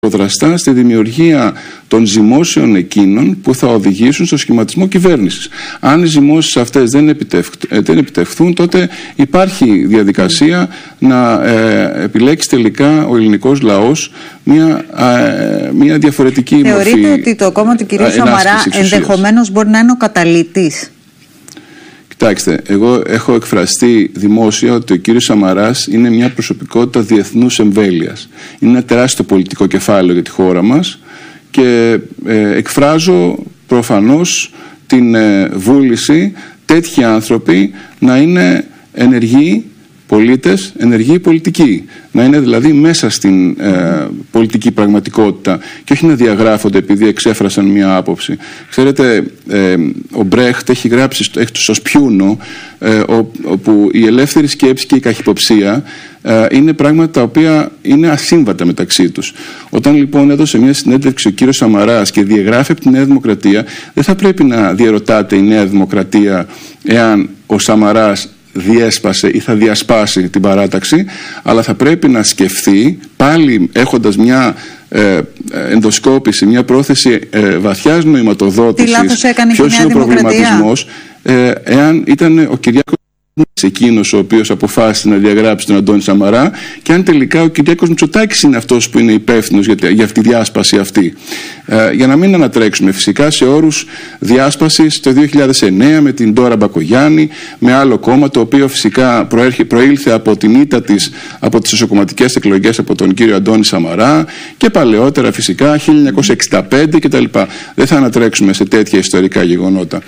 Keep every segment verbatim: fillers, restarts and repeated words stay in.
δραστά στη δημιουργία των ζυμώσεων εκείνων που θα οδηγήσουν στο σχηματισμό κυβέρνησης. Αν οι ζυμώσεις αυτές δεν, επιτευχ, δεν επιτευχθούν, τότε υπάρχει διαδικασία να ε, επιλέξει τελικά ο ελληνικός λαός μια, ε, μια διαφορετική Θεωρείτε μορφή. Θεωρείτε ότι το κόμμα του κυρίου Σαμαρά ενδεχομένως μπορεί να είναι ο καταλυτής? Κοιτάξτε, εγώ έχω εκφραστεί δημόσια ότι ο κύριος Σαμαράς είναι μια προσωπικότητα διεθνούς εμβέλειας. Είναι ένα τεράστιο πολιτικό κεφάλαιο για τη χώρα μας και ε, εκφράζω προφανώς την ε, βούληση τέτοιοι άνθρωποι να είναι ενεργοί πολίτες, ενεργοί πολιτικοί. Να είναι δηλαδή μέσα στην ε, πολιτική πραγματικότητα και όχι να διαγράφονται επειδή εξέφρασαν μια άποψη. Ξέρετε, ε, ο Μπρέχτ έχει γράψει έχει στο Σπιούνο ε, όπου η ελεύθερη σκέψη και η καχυποψία ε, είναι πράγματα τα οποία είναι ασύμβατα μεταξύ τους. Όταν λοιπόν έδωσε μια συνέντευξη ο κύριος Σαμαράς και διαγράφει από τη Νέα Δημοκρατία, δεν θα πρέπει να διαρωτάται η Νέα Δημοκρατία εάν ο Σαμαράς διέσπασε ή θα διασπάσει την παράταξη, αλλά θα πρέπει να σκεφτεί πάλι έχοντας μια ε, ενδοσκόπηση, μια πρόθεση ε, βαθιάς νοηματοδότησης ποιος είναι ο προβληματισμός, ε, εάν ήταν ο Κυριάκος εκείνος ο οποίος αποφάσισε να διαγράψει τον Αντώνη Σαμαρά και αν τελικά ο Κυριάκος Μητσοτάκης είναι αυτός που είναι υπεύθυνος για, για αυτή τη διάσπαση αυτή. Ε, για να μην ανατρέξουμε φυσικά σε όρους διάσπασης το δύο χιλιάδες εννέα με την Ντόρα Μπακογιάννη, με άλλο κόμμα το οποίο φυσικά προέρχε, προήλθε από την ήττα της από τις εσωκομματικές εκλογές από τον κύριο Αντώνη Σαμαρά και παλαιότερα φυσικά χίλια εννιακόσια εξήντα πέντε κτλ. Δεν θα ανατρέξουμε σε τέτοια ιστορικά γεγονότα.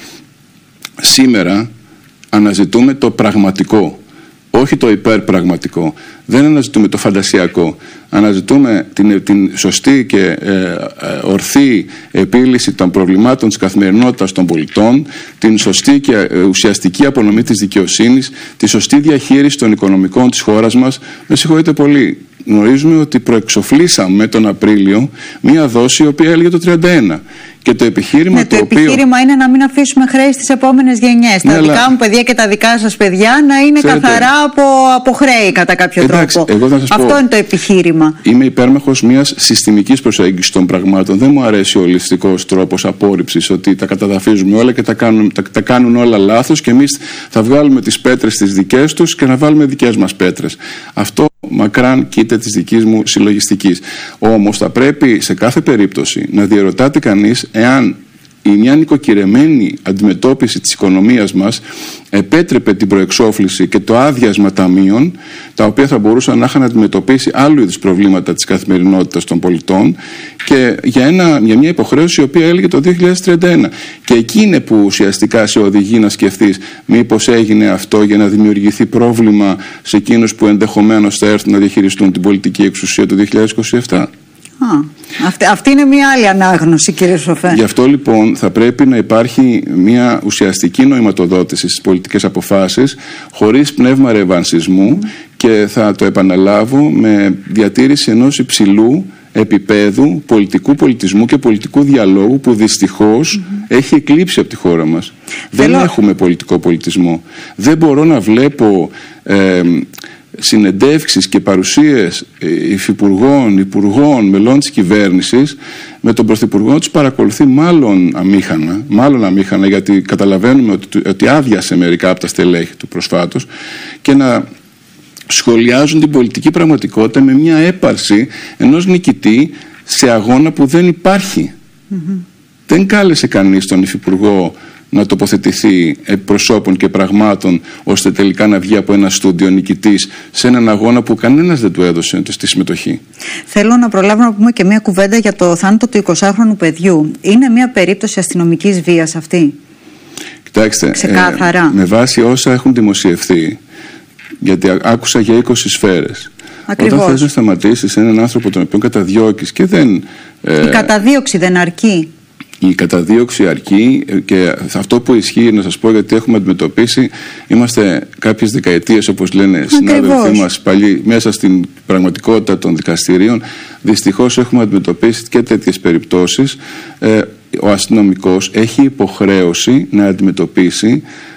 Σήμερα αναζητούμε το πραγματικό, όχι το υπερπραγματικό. Δεν αναζητούμε το φαντασιακό. Αναζητούμε την, την σωστή και ε, ε, ορθή επίλυση των προβλημάτων της καθημερινότητας των πολιτών, την σωστή και ε, ουσιαστική απονομή της δικαιοσύνης, τη σωστή διαχείριση των οικονομικών της χώρας μας. Με συγχωρείτε πολύ. Γνωρίζουμε ότι προεξοφλήσαμε τον Απρίλιο μία δόση η οποία έλεγε το τριάντα ένα. Και το επιχείρημα ναι, το, το οποίο... επιχείρημα είναι να μην αφήσουμε χρέη στις επόμενες γενιές. Ναι, τα δικά αλλά... μου παιδιά και τα δικά σας παιδιά να είναι Ξέρετε, καθαρά από, από χρέη κατά κάποιο εντάξει, τρόπο. Εγώ θα σας Αυτό πω, είναι το επιχείρημα. Είμαι υπέρμαχος μιας συστημικής προσέγγισης των πραγμάτων. Δεν μου αρέσει ο ολιστικός τρόπος απόρριψης ότι τα καταδαφίζουμε όλα και τα κάνουν, τα, τα κάνουν όλα λάθος και εμείς θα βγάλουμε τις πέτρες τις δικές τους και να βάλουμε δικές μας πέτρες. Αυτό μακράν κοίτα της δικής μου συλλογιστικής. Όμως θα πρέπει σε κάθε περίπτωση να διερωτάται κανείς εάν η μια νοικοκυρεμένη αντιμετώπιση της οικονομίας μας επέτρεπε την προεξόφληση και το άδειασμα ταμείων τα οποία θα μπορούσαν να είχαν αντιμετωπίσει άλλου είδους προβλήματα της καθημερινότητας των πολιτών και για, ένα, για μια υποχρέωση η οποία έλεγε το δύο χιλιάδες τριάντα ένα. Και εκεί είναι που ουσιαστικά σε οδηγεί να σκεφτείς μήπως έγινε αυτό για να δημιουργηθεί πρόβλημα σε εκείνους που ενδεχομένως θα έρθουν να διαχειριστούν την πολιτική εξουσία του δύο χιλιάδες είκοσι επτά. Α, αυτή, αυτή είναι μια άλλη ανάγνωση, κύριε Σοφέ. Γι' αυτό λοιπόν θα πρέπει να υπάρχει μια ουσιαστική νοηματοδότηση στις πολιτικές αποφάσεις χωρίς πνεύμα ρεβανσισμού mm. και θα το επαναλάβω με διατήρηση ενός υψηλού επίπεδου πολιτικού πολιτισμού και πολιτικού διαλόγου που δυστυχώς mm-hmm. έχει εκλείψει από τη χώρα μας. Θέλω... Δεν έχουμε πολιτικό πολιτισμό. Δεν μπορώ να βλέπω ε, συνεντεύξεις και παρουσίες υφυπουργών, υπουργών, μελών της κυβέρνησης με τον πρωθυπουργό να τους παρακολουθεί μάλλον αμήχανα, μάλλον αμήχανα γιατί καταλαβαίνουμε ότι, ότι άδειασε μερικά από τα στελέχη του προσφάτως και να σχολιάζουν την πολιτική πραγματικότητα με μια έπαρση ενός νικητή σε αγώνα που δεν υπάρχει. Mm-hmm. Δεν κάλεσε κανείς τον υφυπουργό να τοποθετηθεί προσώπων και πραγμάτων ώστε τελικά να βγει από ένα στούντιο νικητής σε έναν αγώνα που κανένας δεν του έδωσε στη συμμετοχή. Θέλω να προλάβω να πούμε και μια κουβέντα για το θάνατο του εικοσάχρονου παιδιού. Είναι μια περίπτωση αστυνομικής βίας αυτή? Κοιτάξτε, ξεκάθαρα. Ε, με βάση όσα έχουν δημοσιευθεί, γιατί άκουσα για είκοσι σφαίρες. Ακριβώς. Όταν θες να σταματήσεις έναν άνθρωπο τον οποίο καταδιώκεις και δεν... Ε, η καταδίωξη δεν αρκεί? Η καταδίωξη αρκεί και αυτό που ισχύει να σας πω γιατί έχουμε αντιμετωπίσει, είμαστε κάποιες δεκαετίες όπως λένε συνάδελφοί μας παλιοί μέσα στην πραγματικότητα των δικαστηρίων, δυστυχώς έχουμε αντιμετωπίσει και τέτοιες περιπτώσεις. Ε, ο αστυνομικός έχει υποχρέωση να αντιμετωπίσει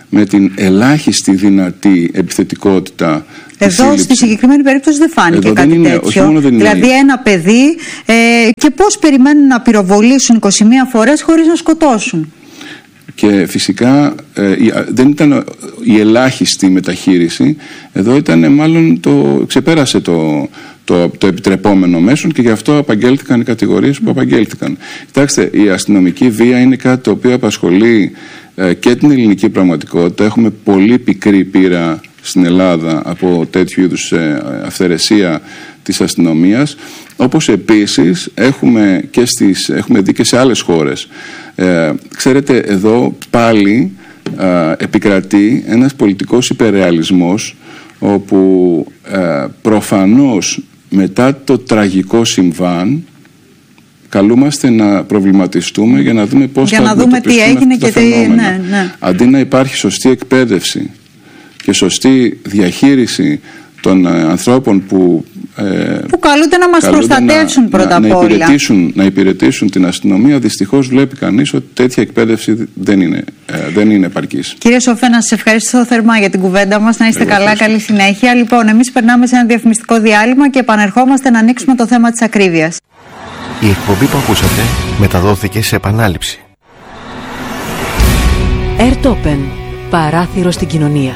με την ελάχιστη δυνατή επιθετικότητα. Εδώ στη συγκεκριμένη περίπτωση δεν φάνηκε κάτι δεν είναι, τέτοιο. όχι μόνο δεν είναι. Δηλαδή ένα παιδί ε, και πώς περιμένουν να πυροβολήσουν είκοσι μία φορές χωρίς να σκοτώσουν. Και φυσικά ε, δεν ήταν η ελάχιστη μεταχείριση, εδώ ήταν μάλλον το, ξεπέρασε το, το, το επιτρεπόμενο μέσον και γι' αυτό απαγγέλθηκαν οι κατηγορίες που απαγγέλθηκαν. Κοιτάξτε, η αστυνομική βία είναι κάτι το οποίο απασχολεί ε, και την ελληνική πραγματικότητα. Έχουμε πολύ πικρή πείρα στην Ελλάδα από τέτοιου είδους ε, αυθαιρεσία της αστυνομίας, όπως επίσης έχουμε, και στις, έχουμε δει και σε άλλες χώρες. Ε, ξέρετε, εδώ πάλι ε, επικρατεί ένας πολιτικός υπερρεαλισμός, όπου ε, προφανώς μετά το τραγικό συμβάν καλούμαστε να προβληματιστούμε για να δούμε πώς για θα να δούμε τι έγινε και τι... Ναι, ναι. Αντί να υπάρχει σωστή εκπαίδευση και σωστή διαχείριση των ε, ανθρώπων που, ε, που καλούνται να μας προστατεύσουν να, πρώτα να, απ' όλα. Να υπηρετήσουν, να υπηρετήσουν την αστυνομία. Δυστυχώς βλέπει κανείς ότι τέτοια εκπαίδευση δεν είναι, ε, δεν είναι επαρκής. Κύριε Σοφέ, να σας ευχαριστώ θερμά για την κουβέντα μας. Να είστε Εγώ καλά, ευχαριστώ. Καλή συνέχεια. Λοιπόν, εμείς περνάμε σε ένα διαφημιστικό διάλειμμα και επανερχόμαστε να ανοίξουμε το θέμα της ακρίβειας. Η εκπομπή που ακούσατε μεταδόθηκε σε επανάληψη. Airtopen. Παράθυρο στην κοινωνία.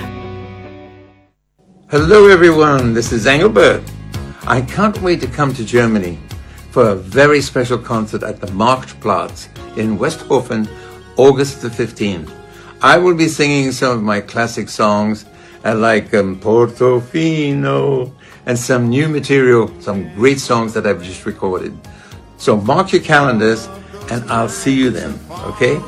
Hello everyone, this is Engelbert. I can't wait to come to Germany for a very special concert at the Marktplatz in Westhofen, August the fifteenth. I will be singing some of my classic songs uh, like um, Portofino and some new material, some great songs that I've just recorded. So mark your calendars and I'll see you then, okay?